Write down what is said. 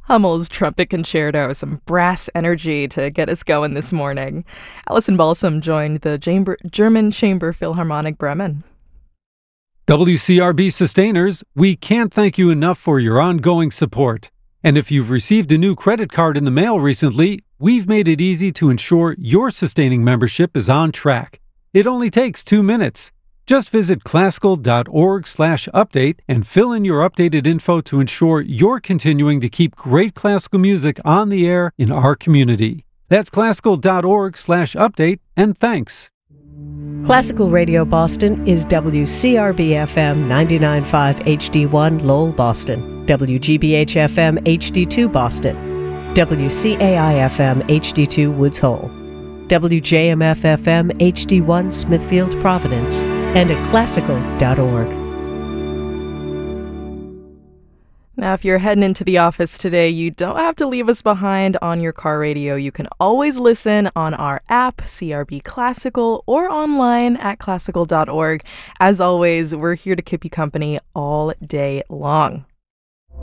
Hummel's Trumpet Concerto, some brass energy to get us going this morning. Alison Balsam joined the German Chamber Philharmonic Bremen. WCRB sustainers, we can't thank you enough for your ongoing support. And if you've received a new credit card in the mail recently, we've made it easy to ensure your sustaining membership is on track. It only takes 2 minutes. Just visit classical.org/update and fill in your updated info to ensure you're continuing to keep great classical music on the air in our community. That's classical.org/update, and thanks. Classical Radio Boston is WCRB-FM 99.5 HD1 Lowell, Boston, WGBH-FM HD2 Boston, WCAI-FM HD2 Woods Hole, WJMF-FM HD1 Smithfield, Providence, and at classical.org. Now, if you're heading into the office today, you don't have to leave us behind on your car radio. You can always listen on our app, CRB Classical, or online at classical.org. As always, we're here to keep you company all day long.